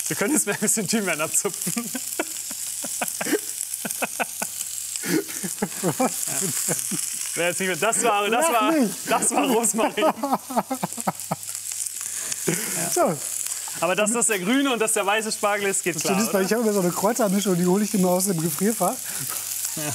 Wir können jetzt mal ein bisschen Thymian abzupfen. Ja. Das war Rosmarin. Ja. So. Aber dass das der grüne und dass der weiße Spargel ist, geht klar, oder? Ich habe immer so eine Kräutermischung, die hole ich immer aus dem Gefrierfach. Ja.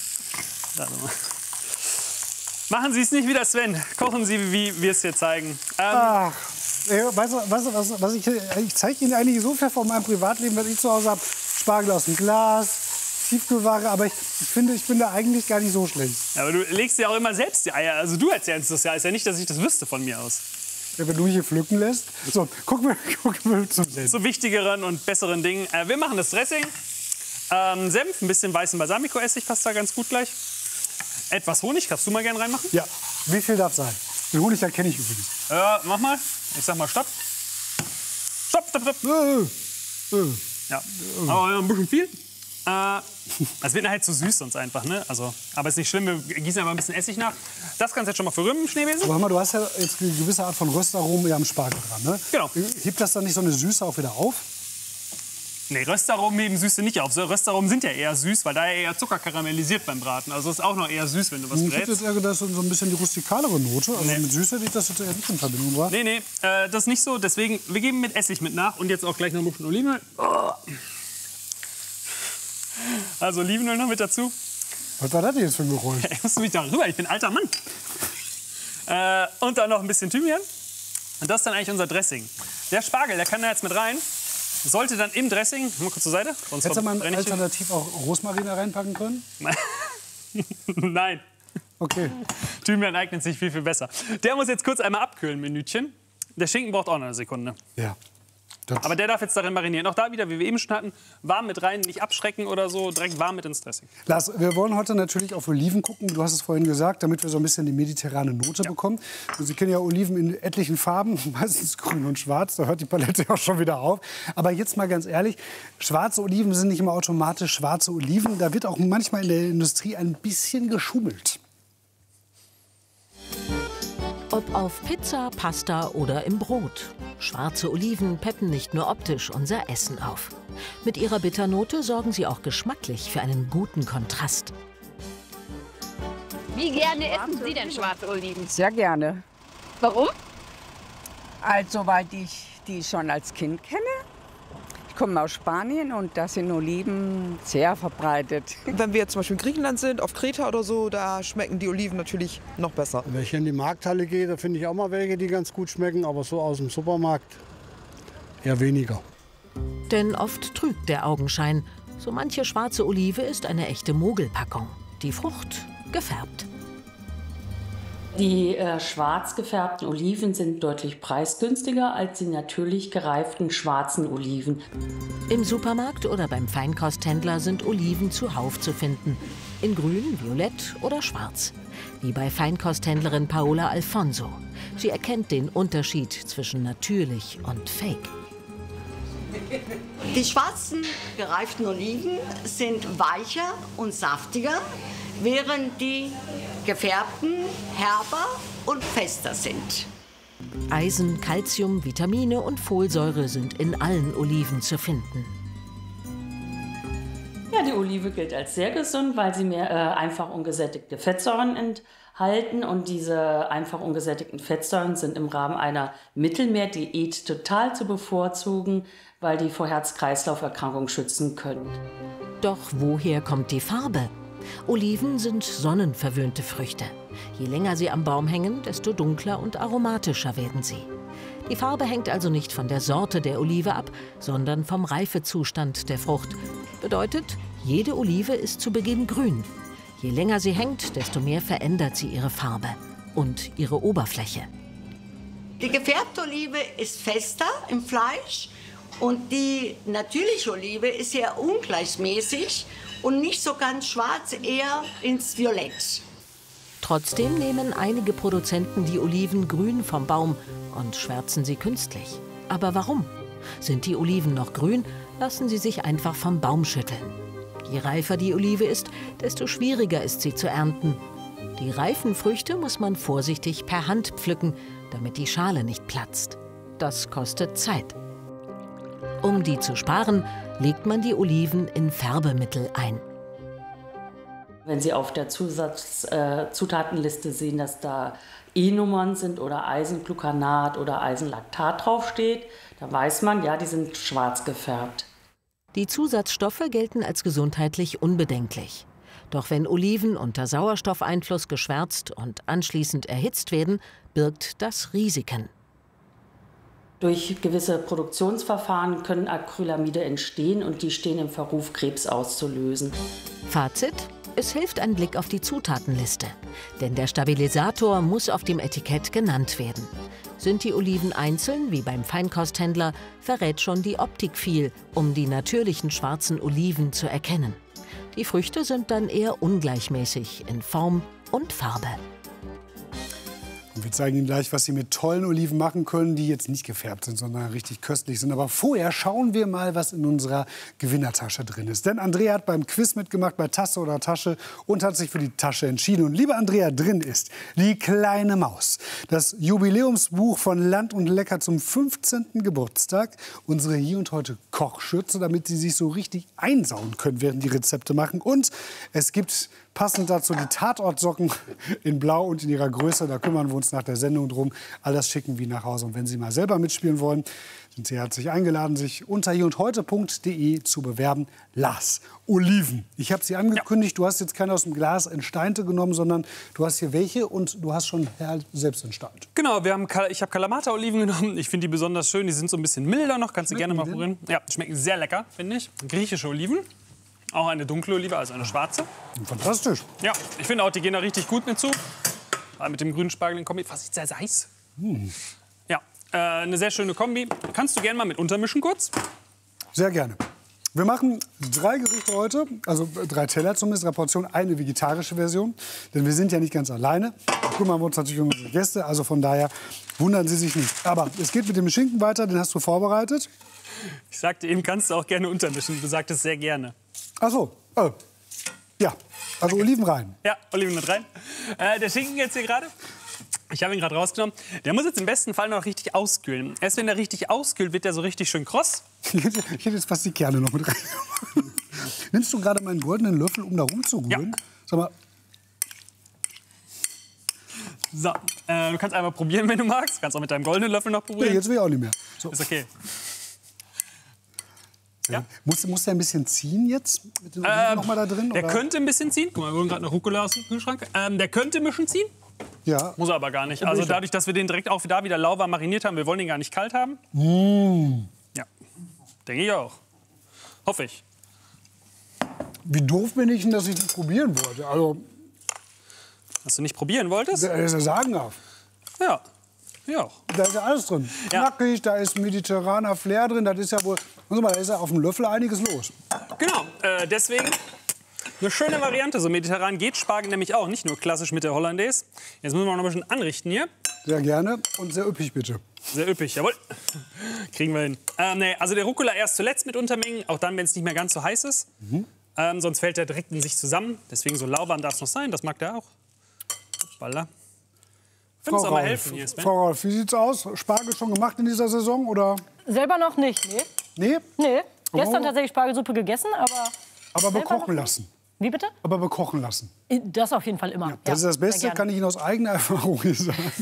Machen Sie es nicht wie der Sven. Kochen Sie, wie wir es hier zeigen. Ach, weißt du, was ich zeige Ihnen eigentlich so viel von meinem Privatleben, was ich zu Hause habe. Spargel aus dem Glas, Tiefkühlware, aber ich finde, ich bin da eigentlich gar nicht so schlecht. Ja, aber du legst ja auch immer selbst die Eier. Also du erzählst das ja. Ist ja nicht, dass ich das wüsste von mir aus. Ja, wenn du hier pflücken lässt. So, gucken wir zum Sinn. Zu wichtigeren und besseren Dingen. Wir machen das Dressing. Senf, ein bisschen weißen Balsamico-Essig passt da ganz gut gleich. Etwas Honig, kannst du mal gerne reinmachen? Ja, wie viel darf sein? Den Honig, da kenne ich übrigens. Mach mal. Ich sag mal Stopp. Stopp, stopp, stopp. Ja, aber ein bisschen viel. Es wird halt zu süß sonst einfach, ne? Also, aber ist nicht schlimm, wir gießen einfach ein bisschen Essig nach. Das kannst du jetzt schon mal verrühren, Schneebesen. Aber hör mal, du hast ja jetzt eine gewisse Art von Röstaromen ja am Spargel dran, ne? Genau. Hebt das dann nicht so eine Süße auch wieder auf? Nee, Röstaromen heben Süße nicht auf. Röstaromen sind ja eher süß, weil da ja eher Zucker karamellisiert beim Braten. Also ist auch noch eher süß, wenn du was Ich brätst. hätte jetzt eher gedacht, das ist so ein bisschen die rustikalere Note. Also mit Süße hätte ich das jetzt eher nicht in Verbindung gebracht. Nee, das ist nicht so. Deswegen, wir geben mit Essig mit nach. Und jetzt auch gleich noch ein bisschen Olivenöl. Oh. Also Olivenöl noch mit dazu. Was war das denn jetzt für ein Geräusch? Ich muss mich da rüber, ich bin ein alter Mann. Und dann noch ein bisschen Thymian. Und das ist dann eigentlich unser Dressing. Der Spargel, der kann da jetzt mit rein. Sollte dann im Dressing, mal kurz zur Seite. Hättest du mal alternativ auch Rosmarin da reinpacken können? Nein. Okay. Thymian eignet sich viel, viel besser. Der muss jetzt kurz einmal abkühlen, Minütchen. Der Schinken braucht auch noch eine Sekunde. Ja. Aber der darf jetzt darin marinieren. Auch da wieder, wie wir eben schon hatten, warm mit rein, nicht abschrecken oder so, direkt warm mit ins Dressing. Lars, wir wollen heute natürlich auf Oliven gucken. Du hast es vorhin gesagt, damit wir so ein bisschen die mediterrane Note bekommen. Und Sie kennen ja Oliven in etlichen Farben, meistens grün und schwarz. Da hört die Palette auch schon wieder auf. Aber jetzt mal ganz ehrlich, schwarze Oliven sind nicht immer automatisch schwarze Oliven. Da wird auch manchmal in der Industrie ein bisschen geschummelt. Ob auf Pizza, Pasta oder im Brot. Schwarze Oliven peppen nicht nur optisch unser Essen auf. Mit ihrer Bitternote sorgen sie auch geschmacklich für einen guten Kontrast. Wie gerne essen Sie denn schwarze Oliven? Sehr gerne. Warum? Also, weil ich die schon als Kind kenne. Ich komme aus Spanien und da sind Oliven sehr verbreitet. Wenn wir jetzt zum Beispiel in Griechenland sind, auf Kreta oder so, da schmecken die Oliven natürlich noch besser. Wenn ich in die Markthalle gehe, da finde ich auch mal welche, die ganz gut schmecken. Aber so aus dem Supermarkt eher weniger. Denn oft trügt der Augenschein. So manche schwarze Olive ist eine echte Mogelpackung. Die Frucht gefärbt. Die schwarz gefärbten Oliven sind deutlich preisgünstiger als die natürlich gereiften schwarzen Oliven. Im Supermarkt oder beim Feinkosthändler sind Oliven zuhauf zu finden. In grün, violett oder schwarz. Wie bei Feinkosthändlerin Paola Alfonso. Sie erkennt den Unterschied zwischen natürlich und fake. Die schwarzen gereiften Oliven sind weicher und saftiger, während die gefärbten herber und fester sind. Eisen, Calcium, Vitamine und Folsäure sind in allen Oliven zu finden. Ja, die Olive gilt als sehr gesund, weil sie mehr einfach ungesättigte Fettsäuren enthalten. Und diese einfach ungesättigten Fettsäuren sind im Rahmen einer Mittelmeerdiät total zu bevorzugen, weil die vor Herz-Kreislauf-Erkrankungen schützen können. Doch woher kommt die Farbe? Oliven sind sonnenverwöhnte Früchte. Je länger sie am Baum hängen, desto dunkler und aromatischer werden sie. Die Farbe hängt also nicht von der Sorte der Olive ab, sondern vom Reifezustand der Frucht. Bedeutet, jede Olive ist zu Beginn grün. Je länger sie hängt, desto mehr verändert sie ihre Farbe und ihre Oberfläche. Die gefärbte Olive ist fester im Fleisch und die natürliche Olive ist sehr ungleichmäßig und nicht so ganz schwarz, eher ins Violett. Trotzdem nehmen einige Produzenten die Oliven grün vom Baum und schwärzen sie künstlich. Aber warum? Sind die Oliven noch grün, lassen sie sich einfach vom Baum schütteln. Je reifer die Olive ist, desto schwieriger ist sie zu ernten. Die reifen Früchte muss man vorsichtig per Hand pflücken, damit die Schale nicht platzt. Das kostet Zeit. Um die zu sparen, legt man die Oliven in Färbemittel ein. Wenn Sie auf der Zutatenliste sehen, dass da E-Nummern sind oder Eisenglucanat oder Eisenlaktat draufsteht, dann weiß man, ja, die sind schwarz gefärbt. Die Zusatzstoffe gelten als gesundheitlich unbedenklich. Doch wenn Oliven unter Sauerstoffeinfluss geschwärzt und anschließend erhitzt werden, birgt das Risiken. Durch gewisse Produktionsverfahren können Acrylamide entstehen und die stehen im Verruf, Krebs auszulösen. Fazit: Es hilft ein Blick auf die Zutatenliste. Denn der Stabilisator muss auf dem Etikett genannt werden. Sind die Oliven einzeln, wie beim Feinkosthändler, verrät schon die Optik viel, um die natürlichen schwarzen Oliven zu erkennen. Die Früchte sind dann eher ungleichmäßig in Form und Farbe. Und wir zeigen Ihnen gleich, was Sie mit tollen Oliven machen können, die jetzt nicht gefärbt sind, sondern richtig köstlich sind. Aber vorher schauen wir mal, was in unserer Gewinnertasche drin ist. Denn Andrea hat beim Quiz mitgemacht, bei Tasse oder Tasche, und hat sich für die Tasche entschieden. Und liebe Andrea, drin ist Die kleine Maus, das Jubiläumsbuch von Land und Lecker zum 15. Geburtstag, unsere Hier und Heute Kochschürze, damit Sie sich so richtig einsauen können, während die Rezepte machen. Und es gibt passend dazu die Tatortsocken in Blau und in ihrer Größe. Da kümmern wir uns nach der Sendung drum. All das schicken wir nach Hause. Und wenn Sie mal selber mitspielen wollen, sind Sie herzlich eingeladen, sich unter hierundheute.de zu bewerben. Lars, Oliven. Ich habe sie angekündigt. Du hast jetzt keine aus dem Glas entsteinte genommen, sondern du hast hier welche und du hast schon selbst entsteint. Genau, ich habe Kalamata-Oliven genommen. Ich finde die besonders schön. Die sind so ein bisschen milder noch. Kannst du gerne mal probieren. Ja, schmecken sehr lecker, finde ich. Griechische Oliven. Auch eine dunkle Olive, also eine schwarze. Fantastisch. Ja, ich finde auch, die gehen da richtig gut mit zu. Mit dem grünen Spargel in Kombi. Fast sehr heiß. Ja, eine sehr schöne Kombi. Kannst du gerne mal mit untermischen kurz? Sehr gerne. Wir machen 3 Gerichte heute, also 3 Teller zumindest, 3 Portionen, eine vegetarische Version. Denn wir sind ja nicht ganz alleine. Kümmern wir uns natürlich um unsere Gäste, also von daher wundern Sie sich nicht. Aber es geht mit dem Schinken weiter, den hast du vorbereitet. Ich sagte eben, kannst du auch gerne untermischen. Du sagtest sehr gerne. Ach so, ja, also Oliven rein. Ja, Oliven mit rein. Der Schinken jetzt hier gerade. Ich habe ihn gerade rausgenommen. Der muss jetzt im besten Fall noch richtig auskühlen. Erst wenn der richtig auskühlt, wird der so richtig schön kross. Ich hätte jetzt fast die Kerne noch mit rein. Nimmst du gerade meinen goldenen Löffel, um da rumzurühren? Ja. Sag mal. So, du kannst einmal probieren, wenn du magst. Du kannst auch mit deinem goldenen Löffel noch probieren. Nee, jetzt will ich auch nicht mehr. So. Ist okay. Ja. Muss der ein bisschen ziehen jetzt? Mit den Oliven noch mal da drin? Der oder? könnte ein bisschen ziehen. Guck mal, wir holen gerade eine Rucola aus dem Kühlschrank. Der könnte ein bisschen ziehen. Ja. Muss er aber gar nicht. Also dadurch, dass wir den direkt auch da wieder lauwarm mariniert haben, wir wollen ihn gar nicht kalt haben. Ja, denke ich auch. Hoffe ich. Wie doof bin ich denn, dass ich nicht probieren wollte? Also, dass du nicht probieren wolltest? Dass er sagen darf. Ja. Ja. Da ist ja alles drin. Ja. Knackig, da ist mediterraner Flair drin. Das ist ja wohl, da ist ja auf dem Löffel einiges los. Genau, deswegen eine schöne Variante. So mediterran geht Spargel nämlich auch, nicht nur klassisch mit der Hollandaise. Jetzt müssen wir noch ein bisschen anrichten hier. Sehr gerne und sehr üppig, bitte. Sehr üppig, jawohl. Kriegen wir hin. Nee, also der Rucola erst zuletzt mit untermengen, auch dann, wenn es nicht mehr ganz so heiß ist. Sonst fällt der direkt in sich zusammen. Deswegen so lauwarm darf es noch sein, das mag der auch. Hoppala. Kannst du auch mal helfen hier, Sven? Frau Rolf, wie sieht's aus? Spargel schon gemacht in dieser Saison, oder? Selber noch nicht, nee. Nee? Nee. Gestern tatsächlich Spargelsuppe gegessen, aber bekochen lassen. Wie bitte? Aber bekochen lassen. Das auf jeden Fall immer. Ja, das ist das Beste, kann ich Ihnen aus eigener Erfahrung sagen.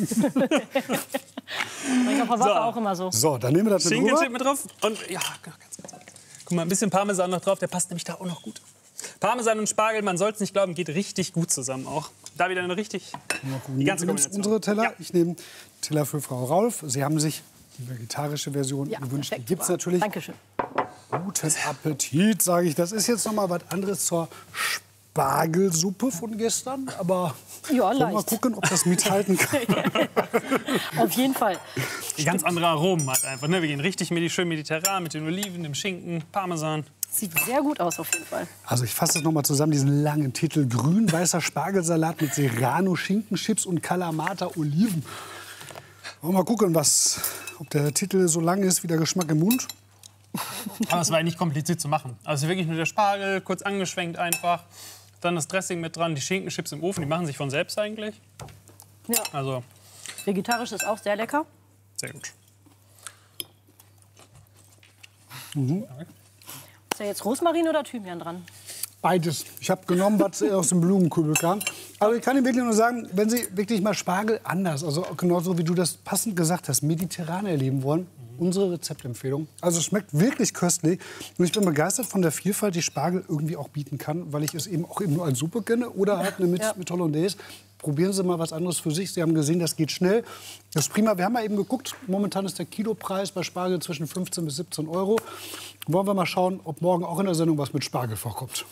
Ich auf Wasser auch immer so. So, dann nehmen wir das mit Schinken rüber. steht mit drauf. Und ja, ganz kurz. Guck mal, ein bisschen Parmesan noch drauf, der passt nämlich da auch noch gut. Parmesan und Spargel, man soll es nicht glauben, geht richtig gut zusammen auch. Da wieder eine richtig, die ganze Kombination. Unsere Teller. Ja. Ich nehme Teller für Frau Raulf. Sie haben sich die vegetarische Version gewünscht. Die gibt es natürlich. Dankeschön. Guten Appetit, sage ich. Das ist jetzt noch mal was anderes zur Spargelsuppe von gestern. Aber ja, wir mal gucken, ob das mithalten kann. Auf jeden Fall. Die ganz andere Aromen hat einfach. Ne? Wir gehen richtig schön mediterran mit den Oliven, dem Schinken, Parmesan. Sieht sehr gut aus, auf jeden Fall. Also ich fasse das noch mal zusammen, diesen langen Titel. Grün-weißer Spargelsalat mit Serrano, Schinkenchips und Kalamata-Oliven. Wollen wir mal gucken, ob der Titel so lang ist wie der Geschmack im Mund. Aber es war ja nicht kompliziert zu machen. Also wirklich nur der Spargel, kurz angeschwenkt einfach. Dann das Dressing mit dran, die Schinkenchips im Ofen, die machen sich von selbst eigentlich. Ja. Also vegetarisch ist auch sehr lecker. sehr gut. Ist da jetzt Rosmarin oder Thymian dran? Beides. Ich habe genommen, was aus dem Blumenkübel kam. Also ich kann Ihnen wirklich nur sagen, wenn Sie wirklich mal Spargel anders, also genauso wie du das passend gesagt hast, mediterran erleben wollen, unsere Rezeptempfehlung. Also es schmeckt wirklich köstlich. Und ich bin begeistert von der Vielfalt, die Spargel irgendwie auch bieten kann, weil ich es eben auch eben nur als Suppe kenne oder halt mit Hollandaise. Probieren Sie mal was anderes für sich. Sie haben gesehen, das geht schnell. Das ist prima. Wir haben mal eben geguckt, momentan ist der Kilopreis bei Spargel zwischen 15 bis 17 Euro. Wollen wir mal schauen, ob morgen auch in der Sendung was mit Spargel vorkommt.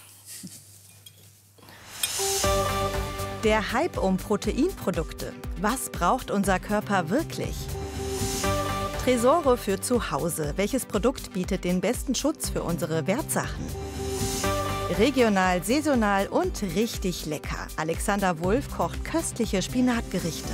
Der Hype um Proteinprodukte. Was braucht unser Körper wirklich? Tresore für zu Hause. Welches Produkt bietet den besten Schutz für unsere Wertsachen? Regional, saisonal und richtig lecker. Alexander Wulff kocht köstliche Spinatgerichte.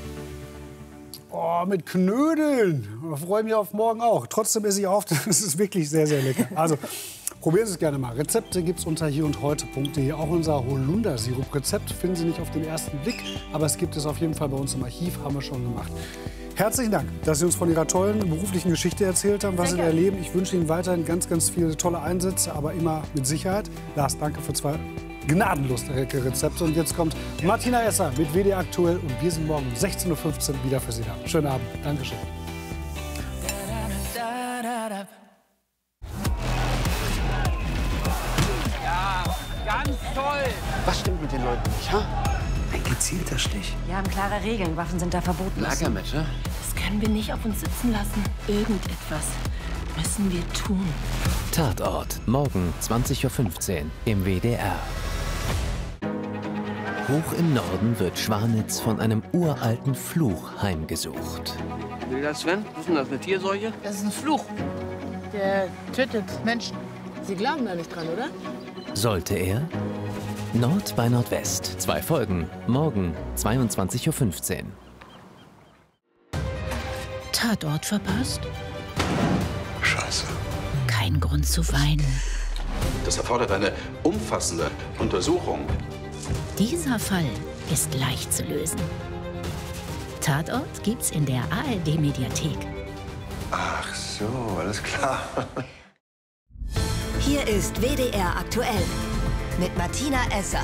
Oh, mit Knödeln. Da freue ich mich auf morgen auch. Trotzdem esse ich oft. Das ist wirklich sehr, sehr lecker. Also probieren Sie es gerne mal. Rezepte gibt es unter hierundheute.de. Auch unser Holunder-Sirup-Rezept finden Sie nicht auf den ersten Blick. Aber es gibt es auf jeden Fall bei uns im Archiv. Haben wir schon gemacht. Herzlichen Dank, dass Sie uns von Ihrer tollen beruflichen Geschichte erzählt haben, was Sie da erleben. Ich wünsche Ihnen weiterhin ganz, ganz viele tolle Einsätze, aber immer mit Sicherheit. Lars, danke für 2 gnadenlos leckere Rezepte. Und jetzt kommt Martina Esser mit WDR Aktuell und wir sind morgen um 16:15 Uhr wieder für Sie da. Schönen Abend. Dankeschön. Ja, ganz toll. Was stimmt mit den Leuten nicht, ha? Ein gezielter Stich. Wir haben klare Regeln. Waffen sind da verboten. Lagermatch, ja? Das können wir nicht auf uns sitzen lassen. Irgendetwas müssen wir tun. Tatort. Morgen 20:15 Uhr im WDR. Hoch im Norden wird Schwanitz von einem uralten Fluch heimgesucht. Will das, Sven? Was ist denn das, eine Tierseuche? Das ist ein Fluch. Der tötet Menschen. Sie glauben da nicht dran, oder? Sollte er? Nord bei Nordwest. 2 Folgen. Morgen 22:15 Uhr. Tatort verpasst? Scheiße. Kein Grund zu weinen. Das erfordert eine umfassende Untersuchung. Dieser Fall ist leicht zu lösen. Tatort gibt's in der ARD-Mediathek. Ach so, alles klar. Hier ist WDR aktuell mit Martina Esser.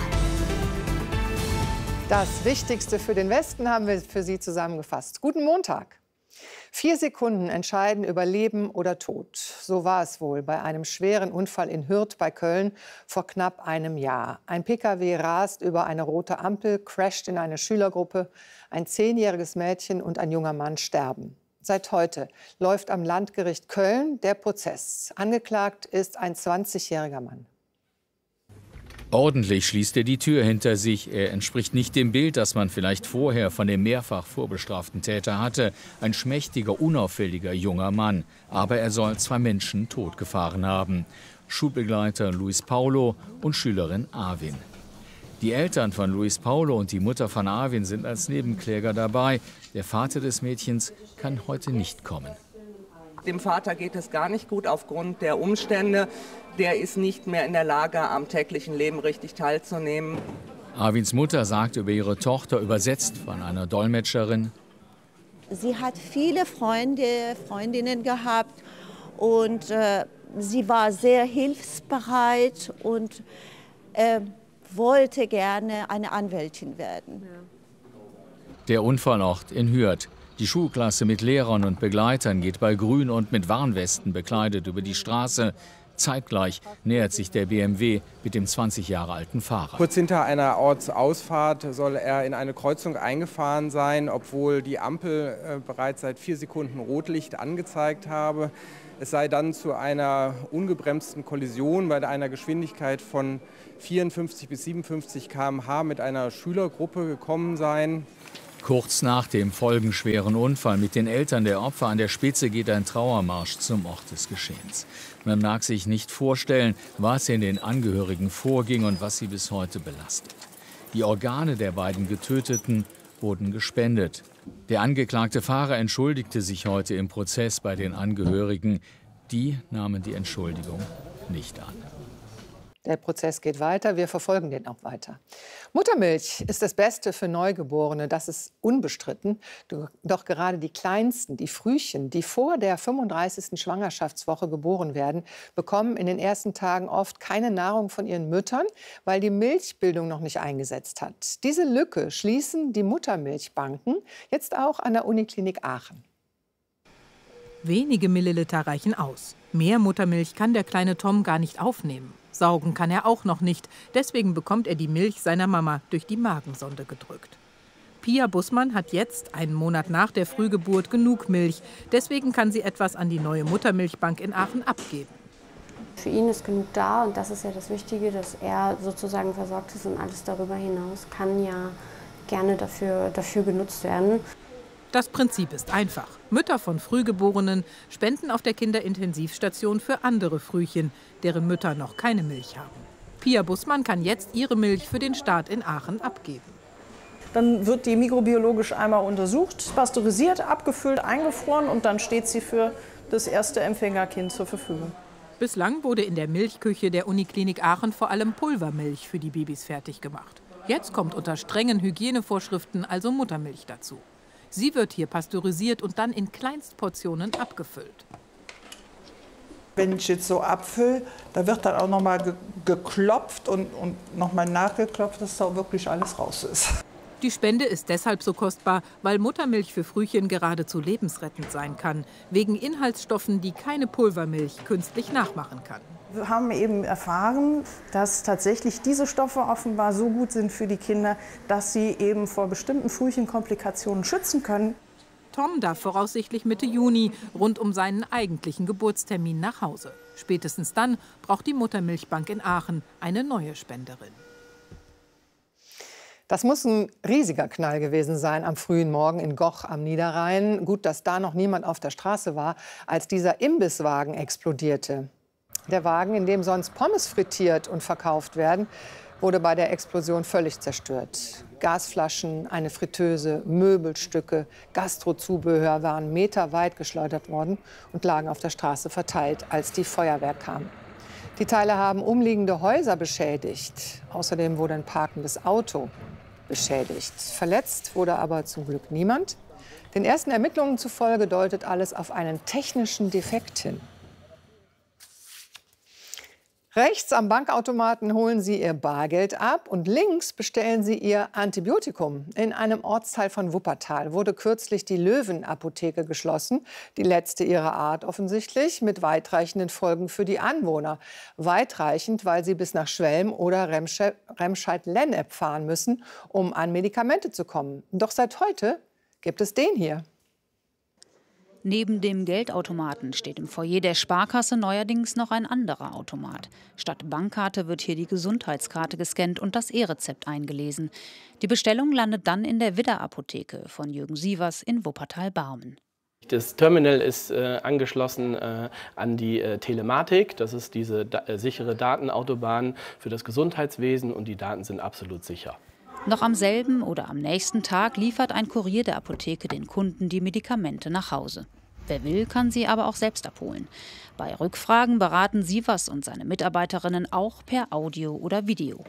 Das Wichtigste für den Westen haben wir für Sie zusammengefasst. Guten Montag. 4 Sekunden entscheiden über Leben oder Tod. So war es wohl bei einem schweren Unfall in Hürth bei Köln vor knapp einem Jahr. Ein Pkw rast über eine rote Ampel, crasht in eine Schülergruppe. Ein 10-jähriges Mädchen und ein junger Mann sterben. Seit heute läuft am Landgericht Köln der Prozess. Angeklagt ist ein 20-jähriger Mann. Ordentlich schließt er die Tür hinter sich. Er entspricht nicht dem Bild, das man vielleicht vorher von dem mehrfach vorbestraften Täter hatte. Ein schmächtiger, unauffälliger junger Mann. Aber er soll 2 Menschen totgefahren haben. Schulbegleiter Luis Paulo und Schülerin Arvin. Die Eltern von Luis Paulo und die Mutter von Arvin sind als Nebenkläger dabei. Der Vater des Mädchens kann heute nicht kommen. Dem Vater geht es gar nicht gut aufgrund der Umstände. Der ist nicht mehr in der Lage, am täglichen Leben richtig teilzunehmen. Arvins Mutter sagt über ihre Tochter, übersetzt von einer Dolmetscherin: Sie hat viele Freundinnen gehabt und sie war sehr hilfsbereit und wollte gerne eine Anwältin werden. Der Unfallort in Hürth. Die Schulklasse mit Lehrern und Begleitern geht bei Grün und mit Warnwesten bekleidet über die Straße. Zeitgleich nähert sich der BMW mit dem 20 Jahre alten Fahrer. Kurz hinter einer Ortsausfahrt soll er in eine Kreuzung eingefahren sein, obwohl die Ampel bereits seit 4 Sekunden Rotlicht angezeigt habe. Es sei dann zu einer ungebremsten Kollision bei einer Geschwindigkeit von 54 bis 57 km/h mit einer Schülergruppe gekommen sein. Kurz nach dem folgenschweren Unfall mit den Eltern der Opfer an der Spitze geht ein Trauermarsch zum Ort des Geschehens. Man mag sich nicht vorstellen, was in den Angehörigen vorging und was sie bis heute belastet. Die Organe der beiden Getöteten wurden gespendet. Der angeklagte Fahrer entschuldigte sich heute im Prozess bei den Angehörigen. Die nahmen die Entschuldigung nicht an. Der Prozess geht weiter, wir verfolgen den auch weiter. Muttermilch ist das Beste für Neugeborene, das ist unbestritten. Doch gerade die Kleinsten, die Frühchen, die vor der 35. Schwangerschaftswoche geboren werden, bekommen in den ersten Tagen oft keine Nahrung von ihren Müttern, weil die Milchbildung noch nicht eingesetzt hat. Diese Lücke schließen die Muttermilchbanken jetzt auch an der Uniklinik Aachen. Wenige Milliliter reichen aus. Mehr Muttermilch kann der kleine Tom gar nicht aufnehmen. Saugen kann er auch noch nicht. Deswegen bekommt er die Milch seiner Mama durch die Magensonde gedrückt. Pia Bussmann hat jetzt, einen Monat nach der Frühgeburt, genug Milch. Deswegen kann sie etwas an die neue Muttermilchbank in Aachen abgeben. Für ihn ist genug da und das ist ja das Wichtige, dass er sozusagen versorgt ist und alles darüber hinaus kann ja gerne dafür genutzt werden. Das Prinzip ist einfach. Mütter von Frühgeborenen spenden auf der Kinderintensivstation für andere Frühchen, deren Mütter noch keine Milch haben. Pia Bussmann kann jetzt ihre Milch für den Start in Aachen abgeben. Dann wird die mikrobiologisch einmal untersucht, pasteurisiert, abgefüllt, eingefroren und dann steht sie für das erste Empfängerkind zur Verfügung. Bislang wurde in der Milchküche der Uniklinik Aachen vor allem Pulvermilch für die Babys fertig gemacht. Jetzt kommt unter strengen Hygienevorschriften also Muttermilch dazu. Sie wird hier pasteurisiert und dann in Kleinstportionen abgefüllt. Wenn ich jetzt so abfülle, da wird dann auch noch mal geklopft und noch mal nachgeklopft, dass da wirklich alles raus ist. Die Spende ist deshalb so kostbar, weil Muttermilch für Frühchen geradezu lebensrettend sein kann. Wegen Inhaltsstoffen, die keine Pulvermilch künstlich nachmachen kann. Wir haben eben erfahren, dass tatsächlich diese Stoffe offenbar so gut sind für die Kinder, dass sie eben vor bestimmten Frühchenkomplikationen schützen können. Tom darf voraussichtlich Mitte Juni rund um seinen eigentlichen Geburtstermin nach Hause. Spätestens dann braucht die Muttermilchbank in Aachen eine neue Spenderin. Das muss ein riesiger Knall gewesen sein am frühen Morgen in Goch am Niederrhein. Gut, dass da noch niemand auf der Straße war, als dieser Imbisswagen explodierte. Der Wagen, in dem sonst Pommes frittiert und verkauft werden, wurde bei der Explosion völlig zerstört. Gasflaschen, eine Fritteuse, Möbelstücke, Gastrozubehör waren meterweit geschleudert worden und lagen auf der Straße verteilt, als die Feuerwehr kam. Die Teile haben umliegende Häuser beschädigt. Außerdem wurde ein parkendes Auto beschädigt. Verletzt wurde aber zum Glück niemand. Den ersten Ermittlungen zufolge deutet alles auf einen technischen Defekt hin. Rechts am Bankautomaten holen Sie Ihr Bargeld ab und links bestellen Sie Ihr Antibiotikum. In einem Ortsteil von Wuppertal wurde kürzlich die Löwen-Apotheke geschlossen, die letzte ihrer Art offensichtlich, mit weitreichenden Folgen für die Anwohner. Weitreichend, weil sie bis nach Schwelm oder Remscheid-Lennep fahren müssen, um an Medikamente zu kommen. Doch seit heute gibt es den hier. Neben dem Geldautomaten steht im Foyer der Sparkasse neuerdings noch ein anderer Automat. Statt Bankkarte wird hier die Gesundheitskarte gescannt und das E-Rezept eingelesen. Die Bestellung landet dann in der Widder-Apotheke von Jürgen Sievers in Wuppertal-Barmen. Das Terminal ist angeschlossen an die Telematik. Das ist diese sichere Datenautobahn für das Gesundheitswesen und die Daten sind absolut sicher. Noch am selben oder am nächsten Tag liefert ein Kurier der Apotheke den Kunden die Medikamente nach Hause. Wer will, kann sie aber auch selbst abholen. Bei Rückfragen beraten Sievers und seine Mitarbeiterinnen auch per Audio oder Video.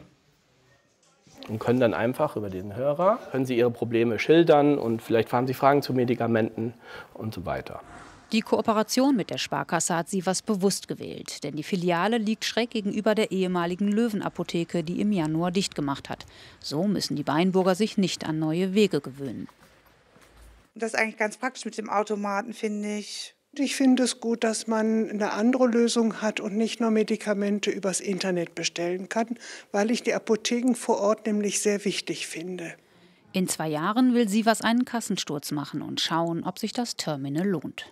Und können dann einfach über den Hörer, können Sie Ihre Probleme schildern und vielleicht haben Sie Fragen zu Medikamenten und so weiter. Die Kooperation mit der Sparkasse hat Sievers bewusst gewählt, denn die Filiale liegt schräg gegenüber der ehemaligen Löwen-Apotheke, die im Januar dicht gemacht hat. So müssen die Weinburger sich nicht an neue Wege gewöhnen. Das ist eigentlich ganz praktisch mit dem Automaten, finde ich. Ich finde es gut, dass man eine andere Lösung hat und nicht nur Medikamente übers Internet bestellen kann, weil ich die Apotheken vor Ort nämlich sehr wichtig finde. In 2 Jahren will Sievers einen Kassensturz machen und schauen, ob sich das Terminal lohnt.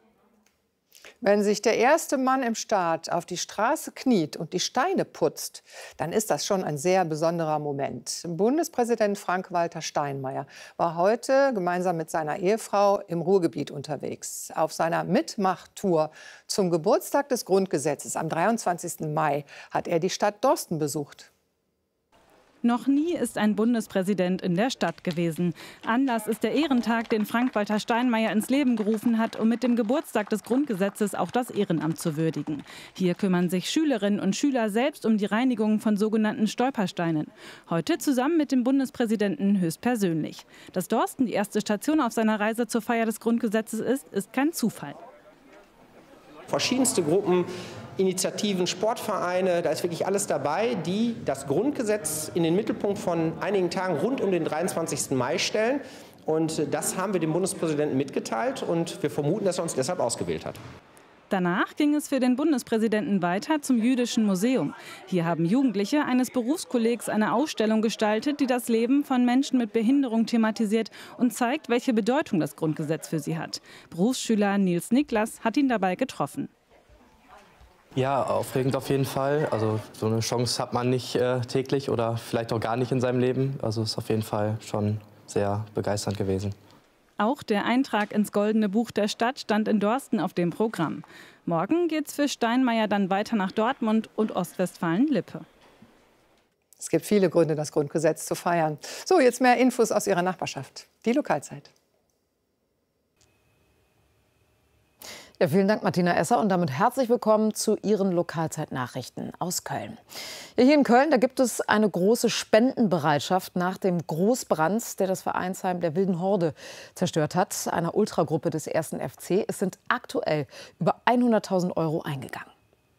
Wenn sich der erste Mann im Staat auf die Straße kniet und die Steine putzt, dann ist das schon ein sehr besonderer Moment. Bundespräsident Frank-Walter Steinmeier war heute gemeinsam mit seiner Ehefrau im Ruhrgebiet unterwegs. Auf seiner Mitmachtour zum Geburtstag des Grundgesetzes am 23. Mai hat er die Stadt Dorsten besucht. Noch nie ist ein Bundespräsident in der Stadt gewesen. Anlass ist der Ehrentag, den Frank-Walter Steinmeier ins Leben gerufen hat, um mit dem Geburtstag des Grundgesetzes auch das Ehrenamt zu würdigen. Hier kümmern sich Schülerinnen und Schüler selbst um die Reinigung von sogenannten Stolpersteinen. Heute zusammen mit dem Bundespräsidenten höchstpersönlich. Dass Dorsten die erste Station auf seiner Reise zur Feier des Grundgesetzes ist kein Zufall. Verschiedenste Gruppen, Initiativen, Sportvereine, da ist wirklich alles dabei, die das Grundgesetz in den Mittelpunkt von einigen Tagen rund um den 23. Mai stellen. Und das haben wir dem Bundespräsidenten mitgeteilt und wir vermuten, dass er uns deshalb ausgewählt hat. Danach ging es für den Bundespräsidenten weiter zum Jüdischen Museum. Hier haben Jugendliche eines Berufskollegs eine Ausstellung gestaltet, die das Leben von Menschen mit Behinderung thematisiert und zeigt, welche Bedeutung das Grundgesetz für sie hat. Berufsschüler Nils Niklas hat ihn dabei getroffen. Ja, aufregend auf jeden Fall. Also so eine Chance hat man nicht täglich oder vielleicht auch gar nicht in seinem Leben. Also ist auf jeden Fall schon sehr begeisternd gewesen. Auch der Eintrag ins Goldene Buch der Stadt stand in Dorsten auf dem Programm. Morgen geht's für Steinmeier dann weiter nach Dortmund und Ostwestfalen-Lippe. Es gibt viele Gründe, das Grundgesetz zu feiern. So, jetzt mehr Infos aus Ihrer Nachbarschaft. Die Lokalzeit. Ja, vielen Dank, Martina Esser, und damit herzlich willkommen zu Ihren Lokalzeitnachrichten aus Köln. Ja, hier in Köln, da gibt es eine große Spendenbereitschaft nach dem Großbrand, der das Vereinsheim der Wilden Horde zerstört hat, einer Ultragruppe des 1. FC. Es sind aktuell über 100.000 € eingegangen.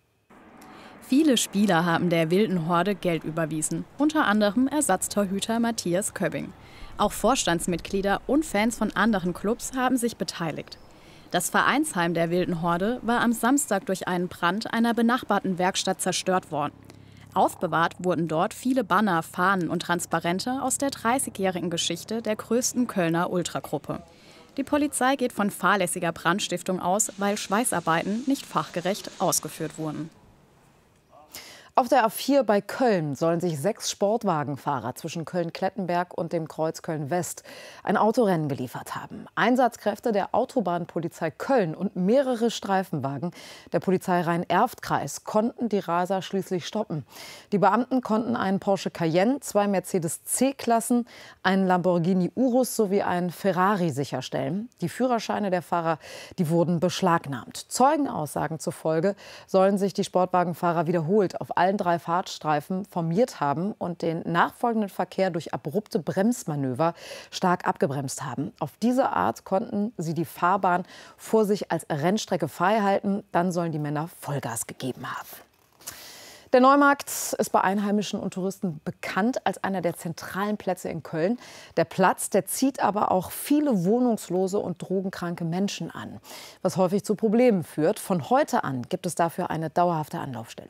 Viele Spieler haben der Wilden Horde Geld überwiesen, unter anderem Ersatztorhüter Matthias Köbbing. Auch Vorstandsmitglieder und Fans von anderen Clubs haben sich beteiligt. Das Vereinsheim der Wilden Horde war am Samstag durch einen Brand einer benachbarten Werkstatt zerstört worden. Aufbewahrt wurden dort viele Banner, Fahnen und Transparente aus der 30-jährigen Geschichte der größten Kölner Ultragruppe. Die Polizei geht von fahrlässiger Brandstiftung aus, weil Schweißarbeiten nicht fachgerecht ausgeführt wurden. Auf der A4 bei Köln sollen sich 6 Sportwagenfahrer zwischen Köln-Klettenberg und dem Kreuz Köln-West ein Autorennen geliefert haben. Einsatzkräfte der Autobahnpolizei Köln und mehrere Streifenwagen der Polizei Rhein-Erft-Kreis konnten die Raser schließlich stoppen. Die Beamten konnten einen Porsche Cayenne, 2 Mercedes C-Klassen, einen Lamborghini Urus sowie einen Ferrari sicherstellen. Die Führerscheine der Fahrer, die wurden beschlagnahmt. Zeugenaussagen zufolge sollen sich die Sportwagenfahrer wiederholt auf allen 3 Fahrtstreifen formiert haben und den nachfolgenden Verkehr durch abrupte Bremsmanöver stark abgebremst haben. Auf diese Art konnten sie die Fahrbahn vor sich als Rennstrecke frei halten. Dann sollen die Männer Vollgas gegeben haben. Der Neumarkt ist bei Einheimischen und Touristen bekannt als einer der zentralen Plätze in Köln. Der Platz, der zieht aber auch viele wohnungslose und drogenkranke Menschen an, was häufig zu Problemen führt. Von heute an gibt es dafür eine dauerhafte Anlaufstelle.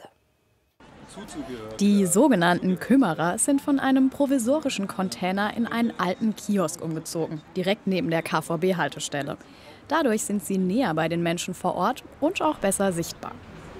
Die sogenannten Kümmerer sind von einem provisorischen Container in einen alten Kiosk umgezogen, direkt neben der KVB-Haltestelle. Dadurch sind sie näher bei den Menschen vor Ort und auch besser sichtbar.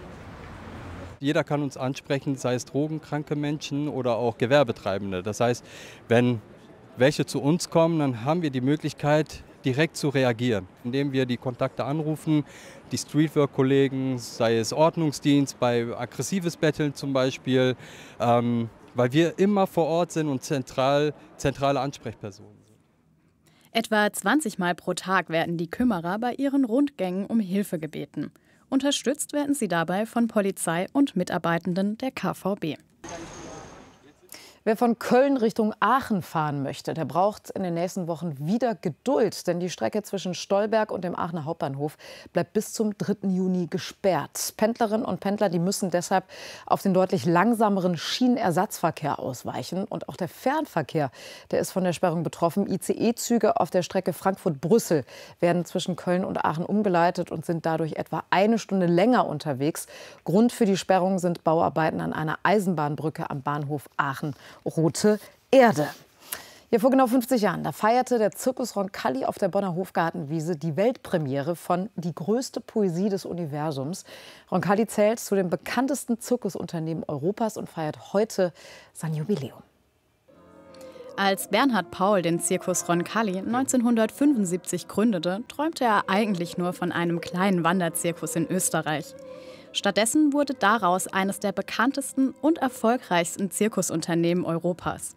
Jeder kann uns ansprechen, sei es drogenkranke Menschen oder auch Gewerbetreibende. Das heißt, wenn welche zu uns kommen, dann haben wir die Möglichkeit, direkt zu reagieren, indem wir die Kontakte anrufen, die Streetwork-Kollegen, sei es Ordnungsdienst, bei aggressives Betteln zum Beispiel, weil wir immer vor Ort sind und zentrale Ansprechpersonen sind. Etwa 20 Mal pro Tag werden die Kümmerer bei ihren Rundgängen um Hilfe gebeten. Unterstützt werden sie dabei von Polizei und Mitarbeitenden der KVB. Wer von Köln Richtung Aachen fahren möchte, der braucht in den nächsten Wochen wieder Geduld. Denn die Strecke zwischen Stolberg und dem Aachener Hauptbahnhof bleibt bis zum 3. Juni gesperrt. Pendlerinnen und Pendler, die müssen deshalb auf den deutlich langsameren Schienenersatzverkehr ausweichen. Und auch der Fernverkehr, der ist von der Sperrung betroffen. ICE-Züge auf der Strecke Frankfurt-Brüssel werden zwischen Köln und Aachen umgeleitet und sind dadurch etwa 1 Stunde länger unterwegs. Grund für die Sperrung sind Bauarbeiten an einer Eisenbahnbrücke am Bahnhof Aachen. Rote Erde. Ja, vor genau 50 Jahren, da feierte der Zirkus Roncalli auf der Bonner Hofgartenwiese die Weltpremiere von Die größte Poesie des Universums. Roncalli zählt zu den bekanntesten Zirkusunternehmen Europas und feiert heute sein Jubiläum. Als Bernhard Paul den Zirkus Roncalli 1975 gründete, träumte er eigentlich nur von einem kleinen Wanderzirkus in Österreich. Stattdessen wurde daraus eines der bekanntesten und erfolgreichsten Zirkusunternehmen Europas.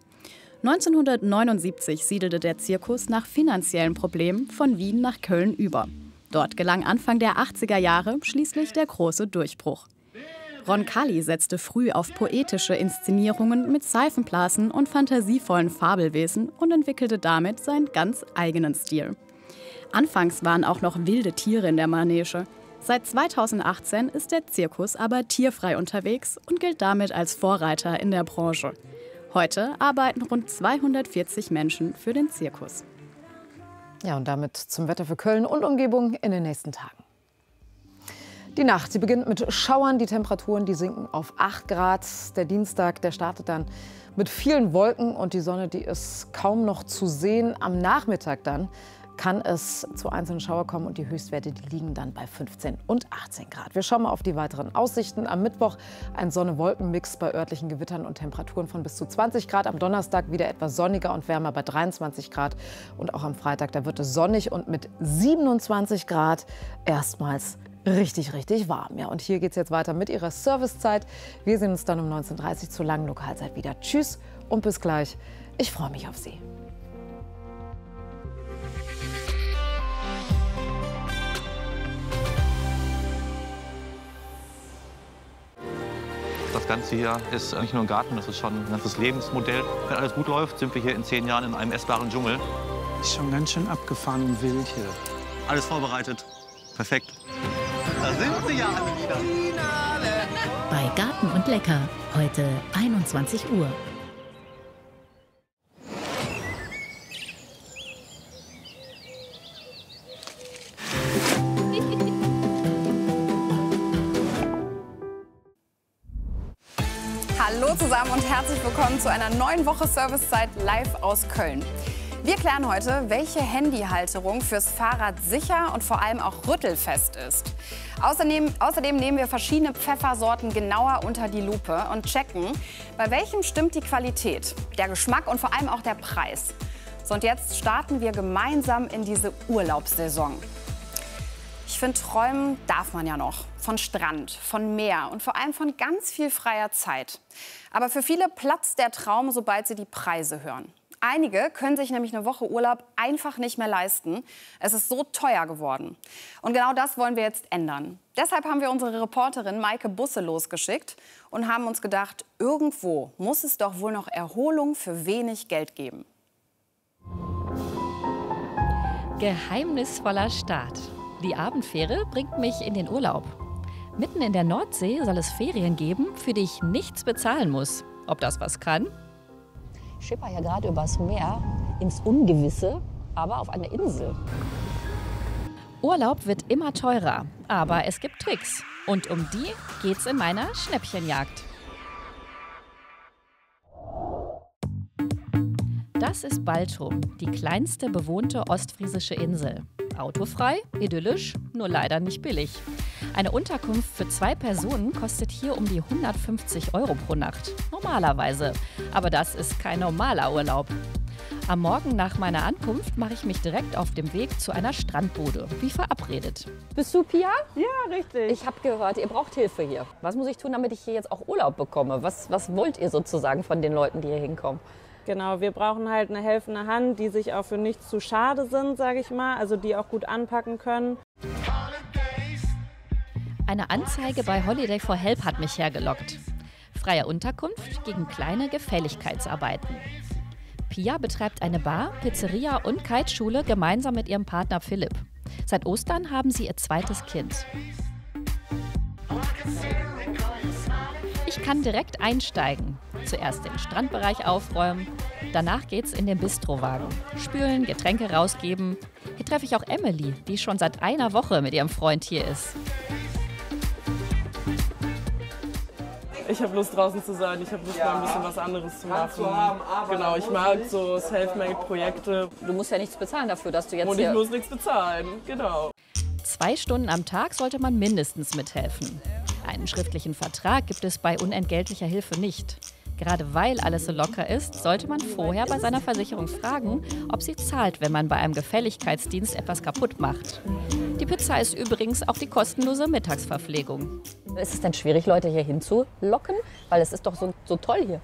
1979 siedelte der Zirkus nach finanziellen Problemen von Wien nach Köln über. Dort gelang Anfang der 80er Jahre schließlich der große Durchbruch. Roncalli setzte früh auf poetische Inszenierungen mit Seifenblasen und fantasievollen Fabelwesen und entwickelte damit seinen ganz eigenen Stil. Anfangs waren auch noch wilde Tiere in der Manege. Seit 2018 ist der Zirkus aber tierfrei unterwegs und gilt damit als Vorreiter in der Branche. Heute arbeiten rund 240 Menschen für den Zirkus. Ja, und damit zum Wetter für Köln und Umgebung in den nächsten Tagen. Die Nacht, sie beginnt mit Schauern, die Temperaturen, die sinken auf 8 Grad. Der Dienstag, der startet dann mit vielen Wolken und die Sonne, die ist kaum noch zu sehen. Am Nachmittag dann kann es zu einzelnen Schauer kommen und die Höchstwerte, die liegen dann bei 15 und 18 Grad. Wir schauen mal auf die weiteren Aussichten. Am Mittwoch ein Sonne-Wolken-Mix bei örtlichen Gewittern und Temperaturen von bis zu 20 Grad. Am Donnerstag wieder etwas sonniger und wärmer bei 23 Grad. Und auch am Freitag, da wird es sonnig und mit 27 Grad erstmals richtig, richtig warm. Ja, und hier geht es jetzt weiter mit Ihrer Servicezeit. Wir sehen uns dann um 19:30 Uhr zur langen Lokalzeit wieder. Tschüss und bis gleich. Ich freue mich auf Sie. Das Ganze hier ist nicht nur ein Garten, das ist schon ein ganzes Lebensmodell. Wenn alles gut läuft, sind wir hier in 10 Jahren in einem essbaren Dschungel. Ist schon ganz schön abgefahren und wild hier. Alles vorbereitet. Perfekt. Da sind sie ja alle wieder. Bei Garten und Lecker, heute 21 Uhr. Hallo zusammen und herzlich willkommen zu einer neuen Woche Servicezeit live aus Köln. Wir klären heute, welche Handyhalterung fürs Fahrrad sicher und vor allem auch rüttelfest ist. Außerdem nehmen wir verschiedene Pfeffersorten genauer unter die Lupe und checken, bei welchem stimmt die Qualität, der Geschmack und vor allem auch der Preis. So, und jetzt starten wir gemeinsam in diese Urlaubssaison. Ich finde, träumen darf man ja noch. Von Strand, von Meer und vor allem von ganz viel freier Zeit. Aber für viele platzt der Traum, sobald sie die Preise hören. Einige können sich nämlich eine Woche Urlaub einfach nicht mehr leisten. Es ist so teuer geworden. Und genau das wollen wir jetzt ändern. Deshalb haben wir unsere Reporterin Maike Busse losgeschickt und haben uns gedacht, irgendwo muss es doch wohl noch Erholung für wenig Geld geben. Geheimnisvoller Start. Die Abendfähre bringt mich in den Urlaub. Mitten in der Nordsee soll es Ferien geben, für die ich nichts bezahlen muss. Ob das was kann? Ich schipper ja gerade übers Meer ins Ungewisse, aber auf einer Insel. Urlaub wird immer teurer, aber es gibt Tricks. Und um die geht's in meiner Schnäppchenjagd. Das ist Baltrum, die kleinste bewohnte ostfriesische Insel. Autofrei, idyllisch, nur leider nicht billig. Eine Unterkunft für 2 Personen kostet hier um die 150 € pro Nacht. Normalerweise. Aber das ist kein normaler Urlaub. Am Morgen nach meiner Ankunft mache ich mich direkt auf dem Weg zu einer Strandbude, wie verabredet. Bist du Pia? Ja, richtig. Ich habe gehört, ihr braucht Hilfe hier. Was muss ich tun, damit ich hier jetzt auch Urlaub bekomme? Was wollt ihr sozusagen von den Leuten, die hier hinkommen? Genau, wir brauchen halt eine helfende Hand, die sich auch für nichts zu schade sind, sage ich mal, also die auch gut anpacken können. Eine Anzeige bei Holiday for Help hat mich hergelockt. Freie Unterkunft gegen kleine Gefälligkeitsarbeiten. Pia betreibt eine Bar, Pizzeria und Kiteschule gemeinsam mit ihrem Partner Philipp. Seit Ostern haben sie ihr 2. Kind. Ich kann direkt einsteigen. Zuerst den Strandbereich aufräumen, danach geht's in den Bistrowagen. Spülen, Getränke rausgeben. Hier treffe ich auch Emily, die schon seit einer Woche mit ihrem Freund hier ist. Ich habe Lust, draußen zu sein. Ich habe Lust, mal ein bisschen was anderes zu machen. Genau, ich mag so Selfmade-Projekte. Du musst ja nichts bezahlen dafür, dass du jetzt Und ich muss nichts bezahlen, genau. 2 Stunden am Tag sollte man mindestens mithelfen. Einen schriftlichen Vertrag gibt es bei unentgeltlicher Hilfe nicht. Gerade weil alles so locker ist, sollte man vorher bei seiner Versicherung fragen, ob sie zahlt, wenn man bei einem Gefälligkeitsdienst etwas kaputt macht. Die Pizza ist übrigens auch die kostenlose Mittagsverpflegung. Ist es denn schwierig, Leute hier hinzulocken? Weil es ist doch so toll hier.